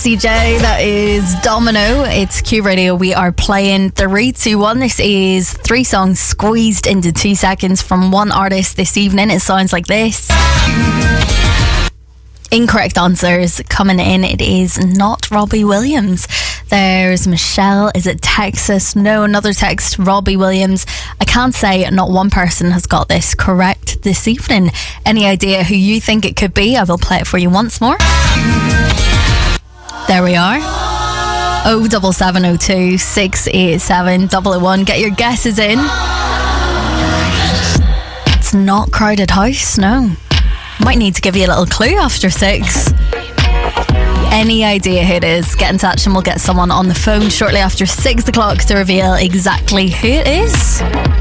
CJ, that is Domino. It's Q Radio. We are playing 3, 2, 1. This is 3 songs squeezed into 2 seconds from one artist this evening. It sounds like this. Incorrect answers coming in. It is not Robbie Williams. There's Michelle. Is it Texas? No, another text. Robbie Williams. I can't say not one person has got this correct this evening. Any idea who you think it could be? I will play it for you once more. There we are. 07702 687 001. Get your guesses in. It's not Crowded House, no. Might need to give you a little clue after 6. Any idea who it is? Get in touch and we'll get someone on the phone shortly after 6 o'clock to reveal exactly who it is.